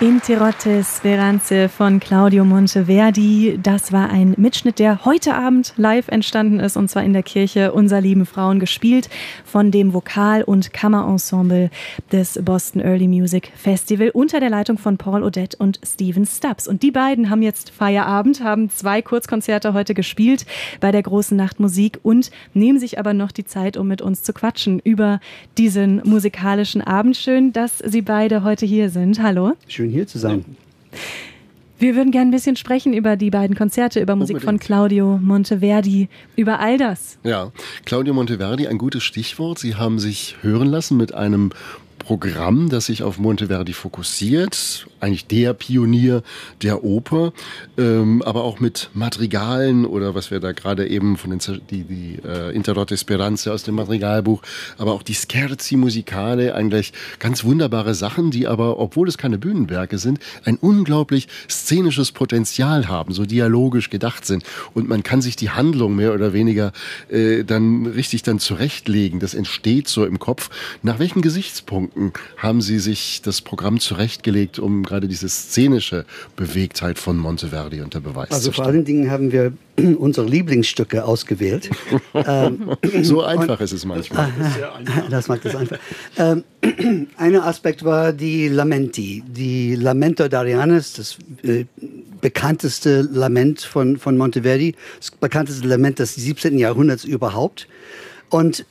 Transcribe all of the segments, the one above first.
Interrotte Speranze von Claudio Monteverdi. Das war ein Mitschnitt, der heute Abend live entstanden ist, und zwar in der Kirche Unser lieben Frauen, gespielt von dem Vokal- und Kammerensemble des Boston Early Music Festival unter der Leitung von Paul Odette und Stephen Stubbs. Und die beiden haben jetzt Feierabend, haben 2 Kurzkonzerte heute gespielt bei der großen Nachtmusik und nehmen sich aber noch die Zeit, um mit uns zu quatschen über diesen musikalischen Abend. Schön, dass Sie beide heute hier sind. Hallo. Schön hier zu sein. Wir würden gerne ein bisschen sprechen über die beiden Konzerte, über Musik von Claudio Monteverdi, über all das. Ja, Claudio Monteverdi, ein gutes Stichwort. Sie haben sich hören lassen mit einem Programm, das sich auf Monteverdi fokussiert, eigentlich der Pionier der Oper, aber auch mit Madrigalen oder was wir da gerade eben von die Interrotte Speranze aus dem Madrigalbuch, aber auch die Scherzi musicale, eigentlich ganz wunderbare Sachen, die aber, obwohl es keine Bühnenwerke sind, ein unglaublich szenisches Potenzial haben, so dialogisch gedacht sind, und man kann sich die Handlung mehr oder weniger dann zurechtlegen. Das entsteht so im Kopf. Nach welchen Gesichtspunkten haben Sie sich das Programm zurechtgelegt, um gerade diese szenische Bewegtheit von Monteverdi unter Beweis zu stellen? Also vor allen Dingen haben wir unsere Lieblingsstücke ausgewählt. So einfach ist es manchmal. Das macht es einfach. Ein Aspekt war die Lamenti. Die Lamento d'Arianes, das bekannteste Lament von Monteverdi, das bekannteste Lament des 17. Jahrhunderts überhaupt. Und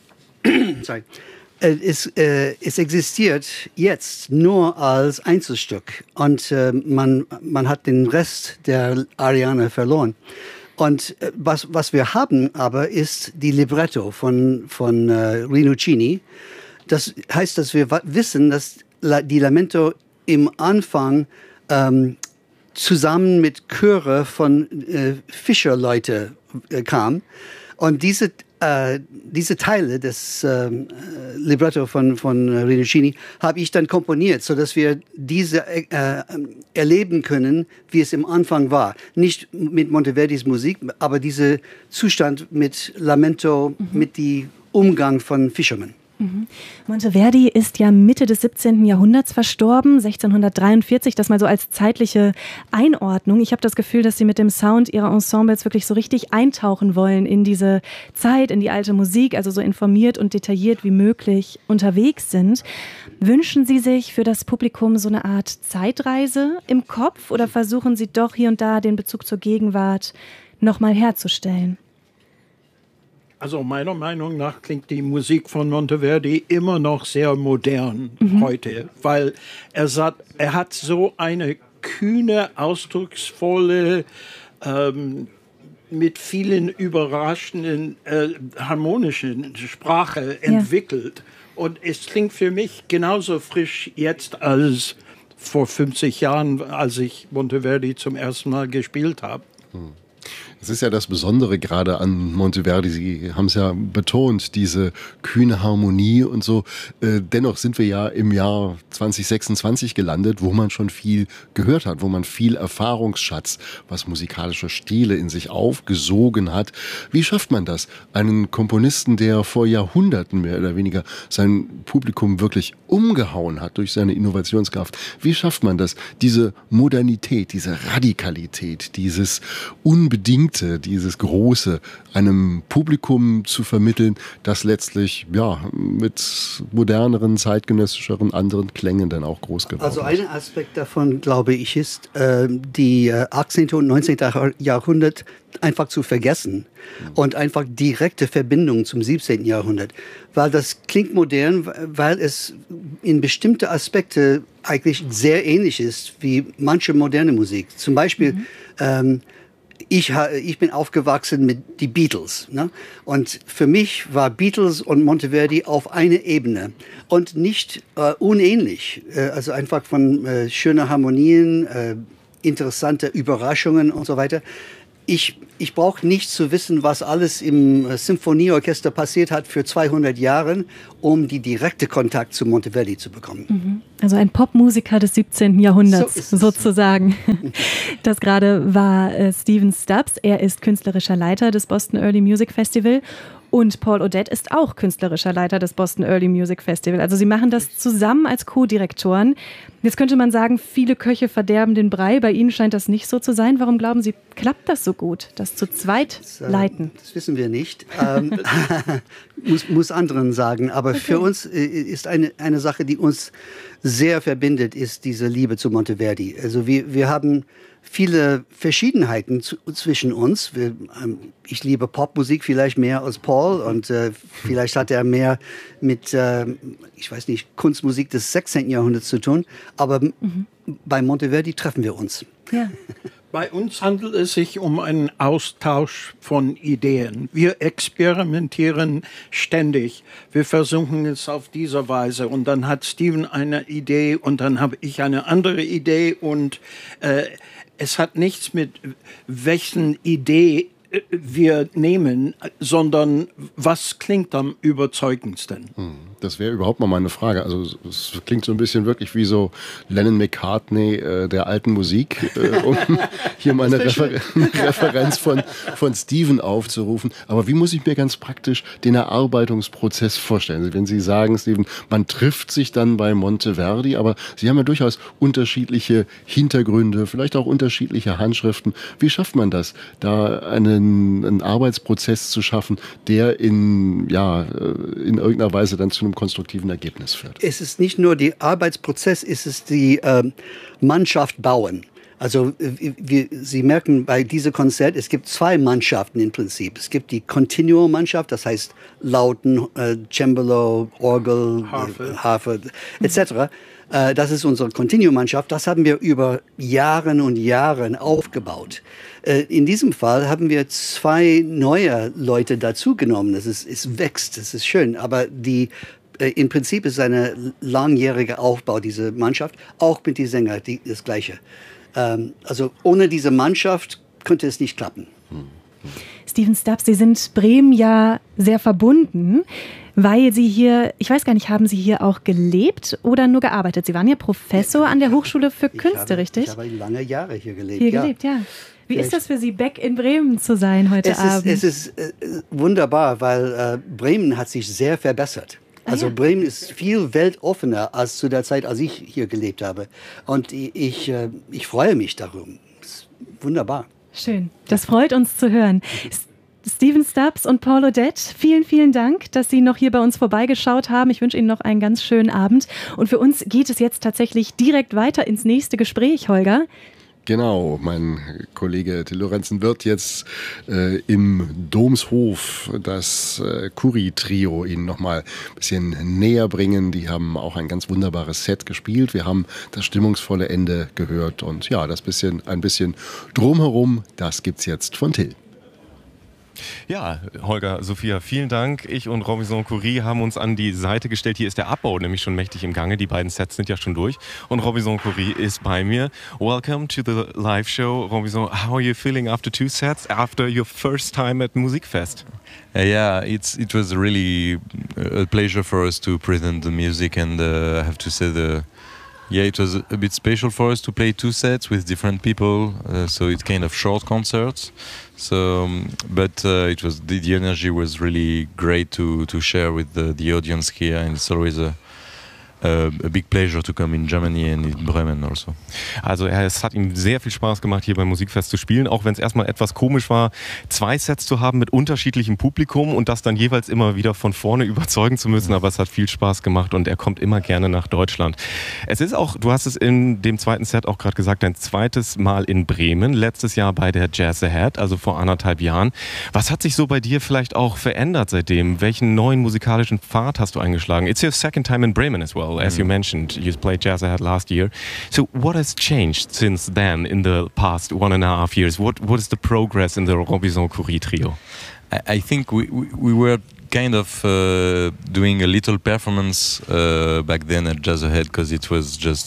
es existiert jetzt nur als Einzelstück, und man hat den Rest der Ariane verloren. Und was wir haben aber ist die Libretto von Rinuccini. Das heißt, dass wir wissen, dass die Lamento im Anfang zusammen mit Chöre von Fischerleute kam. Und diese Teile des Libretto von Rinuccini habe ich dann komponiert, sodass wir diese erleben können, wie es im Anfang war. Nicht mit Monteverdis Musik, aber dieser Zustand mit Lamento, mit dem Umgang von Fischermen. Monteverdi ist ja Mitte des 17. Jahrhunderts verstorben, 1643, das mal so als zeitliche Einordnung. Ich habe das Gefühl, dass Sie mit dem Sound Ihrer Ensembles wirklich so richtig eintauchen wollen in diese Zeit, in die alte Musik, also so informiert und detailliert wie möglich unterwegs sind. Wünschen Sie sich für das Publikum so eine Art Zeitreise im Kopf, oder versuchen Sie doch hier und da den Bezug zur Gegenwart nochmal herzustellen? Also meiner Meinung nach klingt die Musik von Monteverdi immer noch sehr modern heute, weil er hat so eine kühne, ausdrucksvolle, mit vielen überraschenden, harmonischen Sprache entwickelt. Und es klingt für mich genauso frisch jetzt als vor 50 Jahren, als ich Monteverdi zum ersten Mal gespielt habe. Es ist ja das Besondere gerade an Monteverdi, Sie haben es ja betont, diese kühne Harmonie und so. Dennoch sind wir ja im Jahr 2026 gelandet, wo man schon viel gehört hat, wo man viel Erfahrungsschatz, was musikalische Stile in sich aufgesogen hat. Wie schafft man das? Einen Komponisten, der vor Jahrhunderten mehr oder weniger sein Publikum wirklich umgehauen hat durch seine Innovationskraft. Wie schafft man das? Diese Modernität, diese Radikalität, dieses Unbedingte, dieses Große einem Publikum zu vermitteln, das letztlich mit moderneren, zeitgenössischeren, anderen Klängen dann auch groß geworden ist. Also ein Aspekt davon, glaube ich, ist, die 18. und 19. Jahrhundert einfach zu vergessen und einfach direkte Verbindung zum 17. Jahrhundert. Weil das klingt modern, weil es in bestimmte Aspekte eigentlich sehr ähnlich ist wie manche moderne Musik. Zum Beispiel ich bin aufgewachsen mit die Beatles, ne? Und für mich war Beatles und Monteverdi auf einer Ebene und nicht unähnlich. Also einfach von schönen Harmonien, interessante Überraschungen und so weiter. Ich ich brauche nicht zu wissen, was alles im Symphonieorchester passiert hat für 200 Jahre, um die direkte Kontakt zu Monteverdi zu bekommen. Also ein Popmusiker des 17. Jahrhunderts sozusagen. Das gerade war Stephen Stubbs. Er ist künstlerischer Leiter des Boston Early Music Festival. Und Paul Odette ist auch künstlerischer Leiter des Boston Early Music Festival. Also sie machen das zusammen als Co-Direktoren. Jetzt könnte man sagen, viele Köche verderben den Brei. Bei Ihnen scheint das nicht so zu sein. Warum glauben Sie, klappt das so gut, das zu zweit leiten? Das wissen wir nicht. muss anderen sagen. Aber für uns ist eine Sache, die uns sehr verbindet, ist diese Liebe zu Monteverdi. Also wir haben viele Verschiedenheiten zwischen uns. Ich liebe Popmusik vielleicht mehr als Paul und vielleicht hat er mehr mit, ich weiß nicht, Kunstmusik des 16. Jahrhunderts zu tun. Aber bei Monteverdi treffen wir uns. Ja. Bei uns handelt es sich um einen Austausch von Ideen. Wir experimentieren ständig. Wir versuchen es auf diese Weise und dann hat Steven eine Idee und dann habe ich eine andere Idee und es hat nichts mit welchen Idee wir nehmen, sondern was klingt am überzeugendsten? Das wäre überhaupt mal meine Frage. Also es klingt so ein bisschen wirklich wie so Lennon-McCartney der alten Musik, um hier mal eine Referenz von Steven aufzurufen. Aber wie muss ich mir ganz praktisch den Erarbeitungsprozess vorstellen? Wenn Sie sagen, Steven, man trifft sich dann bei Monteverdi, aber Sie haben ja durchaus unterschiedliche Hintergründe, vielleicht auch unterschiedliche Handschriften. Wie schafft man das, da einen Arbeitsprozess zu schaffen, der in irgendeiner Weise dann zu einem konstruktiven Ergebnis führt? Es ist nicht nur der Arbeitsprozess, es ist die Mannschaft bauen. Also Sie merken bei diesem Konzert, es gibt zwei Mannschaften im Prinzip. Es gibt die Continuo-Mannschaft, das heißt Lauten, Cembalo, Orgel, Harfe etc. Das ist unsere Continuo-Mannschaft. Das haben wir über Jahre und Jahre aufgebaut. In diesem Fall haben wir zwei neue Leute dazugenommen. Es wächst, es ist schön, aber im Prinzip ist es ein langjähriger Aufbau, diese Mannschaft, auch mit den Sängern das Gleiche. Also ohne diese Mannschaft könnte es nicht klappen. Stephen Stubbs, Sie sind Bremen ja sehr verbunden, weil Sie hier, ich weiß gar nicht, haben Sie hier auch gelebt oder nur gearbeitet? Sie waren ja Professor an der Hochschule für Künste, richtig? Ich habe lange Jahre hier gelebt. Wie ist das für Sie, back in Bremen zu sein heute Abend? Es ist wunderbar, weil Bremen hat sich sehr verbessert. Also Bremen ist viel weltoffener als zu der Zeit, als ich hier gelebt habe. Und ich freue mich darum. Es ist wunderbar. Schön, das freut uns zu hören. Stephen Stubbs und Paul Odette, vielen, vielen Dank, dass Sie noch hier bei uns vorbeigeschaut haben. Ich wünsche Ihnen noch einen ganz schönen Abend. Und für uns geht es jetzt tatsächlich direkt weiter ins nächste Gespräch, Holger. Genau, mein Kollege Till Lorenzen wird jetzt im Domshof das Curie-Trio Ihnen nochmal ein bisschen näher bringen. Die haben auch ein ganz wunderbares Set gespielt. Wir haben das stimmungsvolle Ende gehört und ja, ein bisschen drumherum, das gibt's jetzt von Till. Ja, Holger, Sophia, vielen Dank. Ich und Robinson Curie haben uns an die Seite gestellt. Hier ist der Abbau nämlich schon mächtig im Gange. Die beiden Sets sind ja schon durch. Und Robinson Curie ist bei mir. Welcome to the live show. Robinson, how are you feeling after two sets, after your first time at Musikfest? Yeah, it was really a pleasure for us to present the music, and I have to say it was a bit special for us to play two sets with different people, so it's kind of short concerts. So, but it was the energy was really great to share with the audience here, and it's always a big pleasure to come in Germany and in Bremen also. Also es hat ihm sehr viel Spaß gemacht, hier beim Musikfest zu spielen, auch wenn es erstmal etwas komisch war, zwei Sets zu haben mit unterschiedlichem Publikum und das dann jeweils immer wieder von vorne überzeugen zu müssen, aber es hat viel Spaß gemacht und er kommt immer gerne nach Deutschland. Es ist auch, du hast es in dem zweiten Set auch gerade gesagt, dein zweites Mal in Bremen, letztes Jahr bei der Jazz Ahead, also vor 1,5 Jahren. Was hat sich so bei dir vielleicht auch verändert seitdem? Welchen neuen musikalischen Pfad hast du eingeschlagen? It's your second time in Bremen as well. As you mentioned, you played Jazz Ahead last year. So what has changed since then in the past 1.5 years? What is the progress in the Robinson Curie trio? I think we were kind of doing a little performance back then at Jazz Ahead, because it was just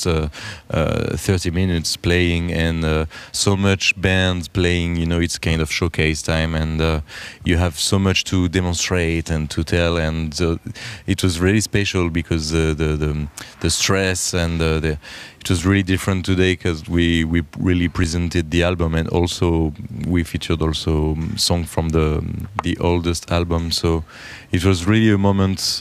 30 minutes playing and so much bands playing. It's kind of showcase time, and you have so much to demonstrate and to tell, and it was really special because the stress and it was really different today, because we really presented the album, and also we featured also songs from the oldest album. So it was really a moment,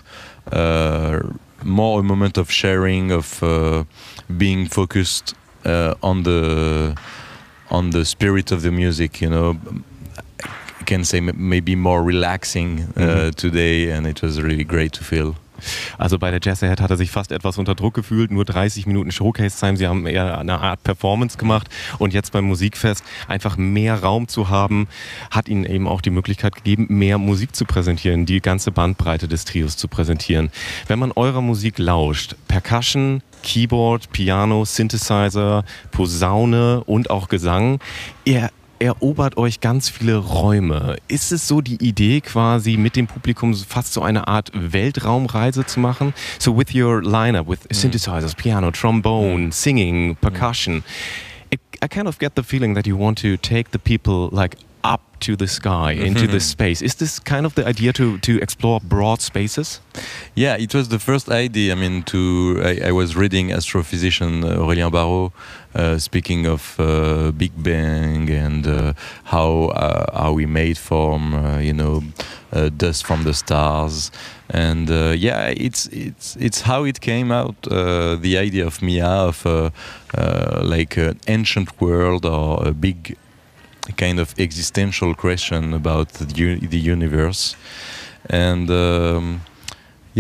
more a moment of sharing, of being focused on the spirit of the music. I can say maybe more relaxing today, and it was really great to feel. Also bei der Jazz Ahead hat er sich fast etwas unter Druck gefühlt, nur 30 Minuten Showcase-Time, sie haben eher eine Art Performance gemacht, und jetzt beim Musikfest einfach mehr Raum zu haben, hat ihnen eben auch die Möglichkeit gegeben, mehr Musik zu präsentieren, die ganze Bandbreite des Trios zu präsentieren. Wenn man eurer Musik lauscht, Percussion, Keyboard, Piano, Synthesizer, Posaune und auch Gesang, ihr erobert euch ganz viele Räume. Ist es so die Idee, quasi mit dem Publikum fast so eine Art Weltraumreise zu machen? So with your lineup, with synthesizers, piano, trombone, singing, percussion, I kind of get the feeling that you want to take the people like up to the sky, into the space. Is this kind of the idea to explore broad spaces? Yeah, it was the first idea. I mean, I was reading astrophysician Aurélien Barraud speaking of Big Bang and how we made from dust from the stars, and it's how it came out. The idea of Mia, of like an ancient world or a big kind of existential question about the universe, and we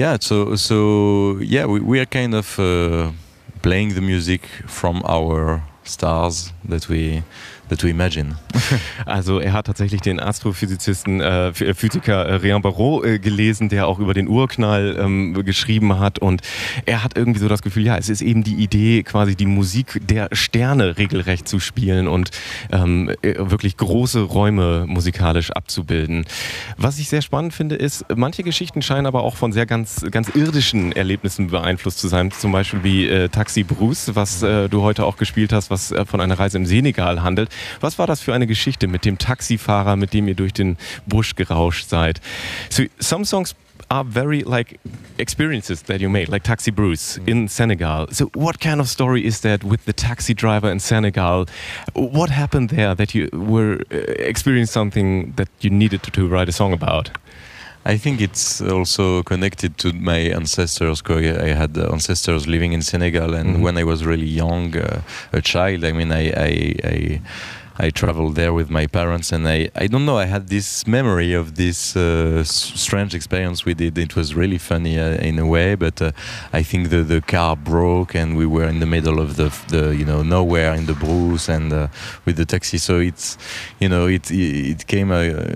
are kind of playing the music from our stars that we imagine. Also er hat tatsächlich den Astrophysizisten, Physiker Réan Barraud gelesen, der auch über den Urknall geschrieben hat, und er hat irgendwie so das Gefühl, ja, es ist eben die Idee, quasi die Musik der Sterne regelrecht zu spielen und wirklich große Räume musikalisch abzubilden. Was ich sehr spannend finde, ist, manche Geschichten scheinen aber auch von sehr ganz irdischen Erlebnissen beeinflusst zu sein, zum Beispiel wie Taxi Bruce, was du heute auch gespielt hast, was von einer Reise im Senegal handelt. Was war das für eine Geschichte mit dem Taxifahrer, mit dem ihr durch den Busch gerauscht seid? So some songs are very like experiences that you made, like Taxi Bruce in Senegal. So what kind of story is that with the taxi driver in Senegal? What happened there that you were experiencing something that you needed to write a song about? I think it's also connected to my ancestors. I had ancestors living in Senegal, and when I was really young, a child, I mean, I traveled there with my parents, and I don't know, I had this memory of this strange experience we did. It was really funny in a way, but I think the car broke, and we were in the middle of the nowhere in the Brousse, and with the taxi. So it's it came.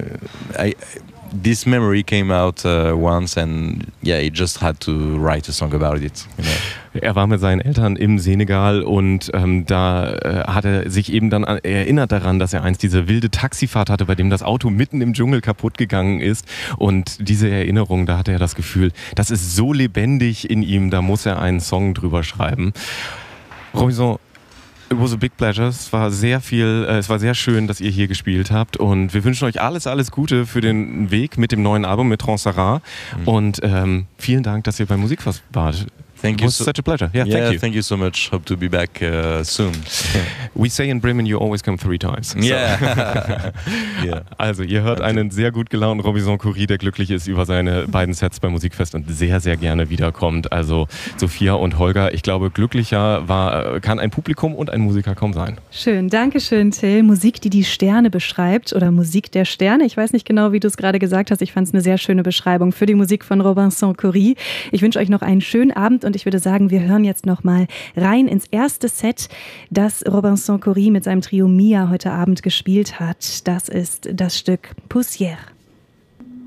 This memory came out once, and he just had to write a song about it. Er war mit seinen Eltern im Senegal, und da hat er sich eben dann erinnert daran, dass er einst diese wilde Taxifahrt hatte, bei dem das Auto mitten im Dschungel kaputt gegangen ist. Und diese Erinnerung, da hatte er das Gefühl, das ist so lebendig in ihm, da muss er einen Song drüber schreiben. Robinson, it was a big pleasure. Es war sehr schön, dass ihr hier gespielt habt, und wir wünschen euch alles Gute für den Weg mit dem neuen Album, mit Transara. Und vielen Dank, dass ihr beim Musikfest wart. Thank you. It was such a pleasure. Yeah, thank you so much. Hope to be back soon. We say in Bremen, you always come 3 times. So. Yeah. Also, ihr hört einen sehr gut gelaunten Robinson Cory, der glücklich ist über seine beiden Sets beim Musikfest und sehr, sehr gerne wiederkommt. Also, Sophia und Holger, ich glaube, glücklicher kann ein Publikum und ein Musiker kaum sein. Schön, danke schön, Till. Musik, die die Sterne beschreibt, oder Musik der Sterne. Ich weiß nicht genau, wie du es gerade gesagt hast. Ich fand es eine sehr schöne Beschreibung für die Musik von Robinson Cory. Ich wünsche euch noch einen schönen Abend, und ich würde sagen, wir hören jetzt noch mal rein ins erste Set, das Robinson Cory mit seinem Trio Mia heute Abend gespielt hat. Das ist das Stück Poussière.